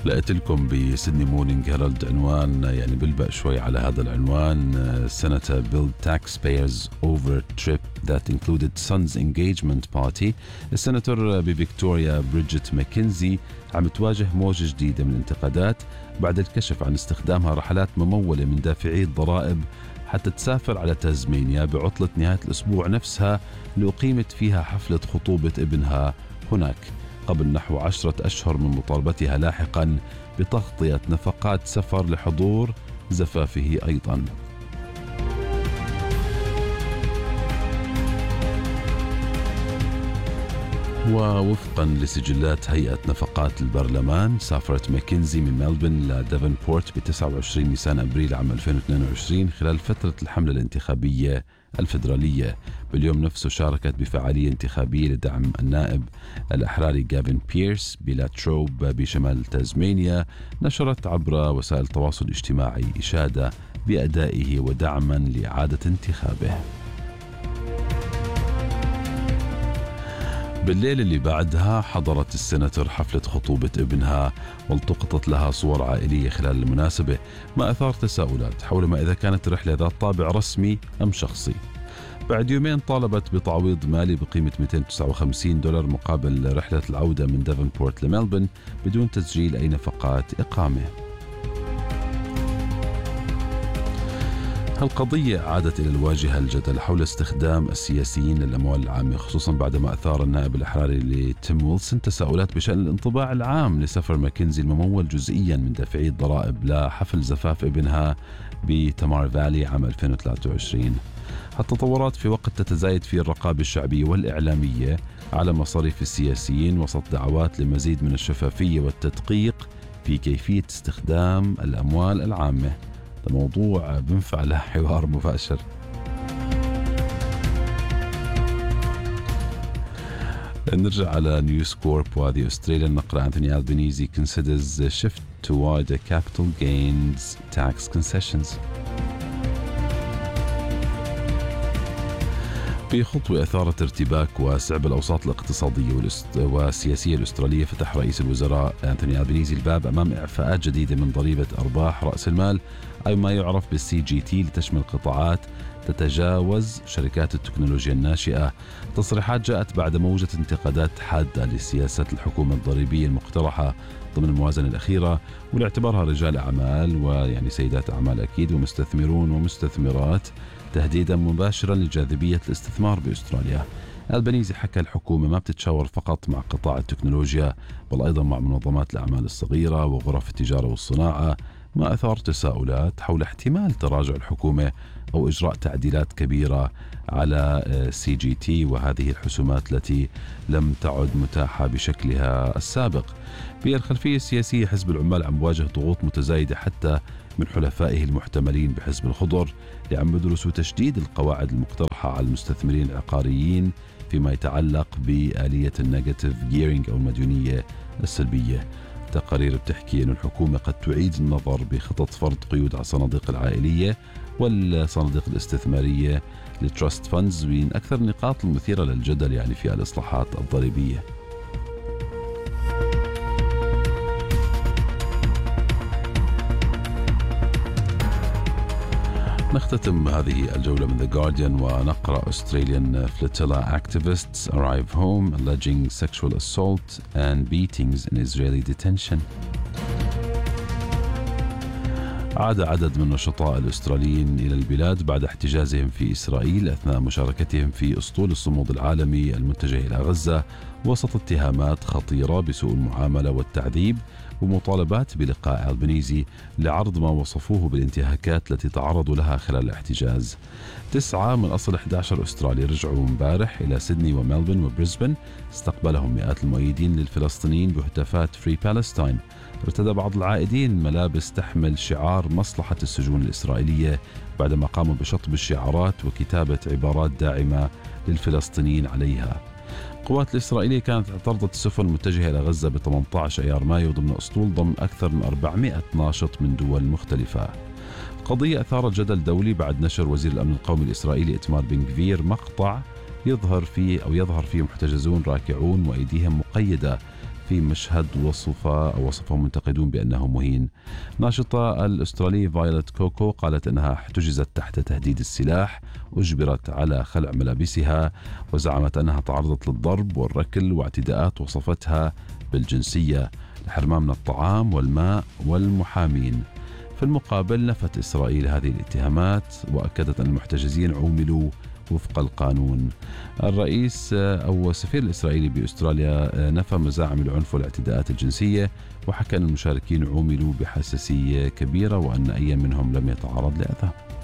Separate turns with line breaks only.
لقيت لكم بسيدني مورنينج هيرالد عنوان يعني بلبق شوي على هذا العنوان. Senator build taxpayers over trip that included son's engagement party. السناتور بفيكتوريا بريدجيت ماكنزي عم تواجه موجة جديدة من الانتقادات بعد الكشف عن استخدامها رحلات ممولة من دافعي الضرائب حتى تسافر على تازمانيا بعطلة نهاية الأسبوع نفسها اللي أقيمت فيها حفلة خطوبة ابنها هناك، قبل نحو 10 أشهر من مطالبتها لاحقا بتغطية نفقات سفر لحضور زفافه أيضا. ووفقا لسجلات هيئة نفقات البرلمان، سافرت ماكنزي من ملبن لديفنبورت ب 29 نيسان أبريل عام 2022 خلال فترة الحملة الانتخابية الفيدرالية. باليوم نفسه شاركت بفعالية انتخابية لدعم النائب الأحراري غافين بيرس بلاتروب بشمال تازمانيا، نشرت عبر وسائل التواصل الاجتماعي إشادة بأدائه ودعما لإعادة انتخابه. بالليل اللي بعدها حضرت السناتور حفلة خطوبة ابنها والتقطت لها صور عائلية خلال المناسبة، ما أثار تساؤلات حول ما إذا كانت الرحلة ذات طابع رسمي أم شخصي. بعد يومين طالبت بتعويض مالي بقيمة $259 مقابل رحلة العودة من ديفنبورت لملبن بدون تسجيل أي نفقات إقامة. هالقضية عادت إلى الواجهة الجدل حول استخدام السياسيين للأموال العامة، خصوصا بعدما أثار النائب الأحراري لتيم ويلسون تساؤلات بشأن الانطباع العام لسفر ماكنزي الممول جزئيا من دافعي الضرائب لحفل زفاف ابنها بتمار فالي عام 2023. التطورات في وقت تتزايد فيه الرقابة الشعبية والإعلامية على مصاريف السياسيين وسط دعوات لمزيد من الشفافية والتدقيق في كيفية استخدام الأموال العامة. موضوع بنفع له حوار مباشر. نرجع على نيوز كورب وهذه أستراليا. نقرأ أنتوني ألبانيزي considers the shift toward the capital gains tax concessions. في خطوة أثارت ارتباك واسع بالأوساط الاقتصادية والسياسية الأسترالية، فتح رئيس الوزراء أنتوني ألبانيزي الباب أمام إعفاءات جديدة من ضريبة أرباح رأس المال أي ما يعرف بالسي جي تي لتشمل قطاعات تتجاوز شركات التكنولوجيا الناشئة. تصريحات جاءت بعد موجة انتقادات حادة لسياسة الحكومة الضريبية المقترحة ضمن الموازنة الأخيرة، ولاعتبارها رجال أعمال ويعني سيدات أعمال أكيد ومستثمرون ومستثمرات تهديدا مباشرا لجاذبية الاستثمار بأستراليا. ألبانيزي حكى الحكومة ما بتتشاور فقط مع قطاع التكنولوجيا بل أيضا مع منظمات الأعمال الصغيرة وغرف التجارة والصناعة، ما أثار تساؤلات حول احتمال تراجع الحكومة أو إجراء تعديلات كبيرة على سي جي تي وهذه الحسومات التي لم تعد متاحة بشكلها السابق. في الخلفية السياسية حزب العمال عم بواجه ضغوط متزايدة حتى من حلفائه المحتملين بحزب الخضر اللي عم بدرسوا تشديد القواعد المقترحة على المستثمرين العقاريين فيما يتعلق بآلية النيجاتيف جيرينج أو المديونية السلبية. تقارير بتحكي أن الحكومة قد تعيد النظر بخطط فرض قيود على الصناديق العائلية والصناديق الاستثمارية للتراست فاندز من أكثر النقاط المثيرة للجدل يعني في الإصلاحات الضريبية. نختتم هذه الجولة من The Guardian ونقرأ Australian flotilla activists arrive home alleging sexual assault and beatings in Israeli detention. عاد عدد من النشطاء الأستراليين إلى البلاد بعد احتجازهم في إسرائيل أثناء مشاركتهم في أسطول الصمود العالمي المتجه إلى غزة وسط اتهامات خطيرة بسوء المعاملة والتعذيب ومطالبات بلقاء ألبانيزي لعرض ما وصفوه بالانتهاكات التي تعرضوا لها خلال الاحتجاز. 9 من أصل 11 أسترالي رجعوا امبارح إلى سيدني وملبن وبريسبن، استقبلهم مئات المؤيدين للفلسطينيين بهتافات فري بالستاين. ارتدى بعض العائدين ملابس تحمل شعار مصلحة السجون الإسرائيلية بعدما قاموا بشطب الشعارات وكتابة عبارات داعمة للفلسطينيين عليها. القوات الإسرائيلية كانت اعترضت السفن المتجهة إلى غزة ب 18 أيار مايو ضمن أسطول ضمن أكثر من 400 ناشط من دول مختلفة. القضية أثارت جدل دولي بعد نشر وزير الأمن القومي الإسرائيلي إتمار بن غفير مقطع يظهر فيه محتجزون راكعون وأيديهم مقيدة في مشهد وصفه منتقدون بأنه مهين. ناشطة الأسترالية فايولت كوكو قالت أنها احتجزت تحت تهديد السلاح، أجبرت على خلع ملابسها، وزعمت أنها تعرضت للضرب والركل واعتداءات وصفتها بالجنسية، الحرمان من الطعام والماء والمحامين. في المقابل نفت إسرائيل هذه الاتهامات وأكدت أن المحتجزين عوملوا وفق القانون. الرئيس أو السفير الإسرائيلي بأستراليا نفى مزاعم العنف والاعتداءات الجنسية، وحكى أن المشاركين عوملوا بحساسية كبيرة وأن أي منهم لم يتعرض لأذى.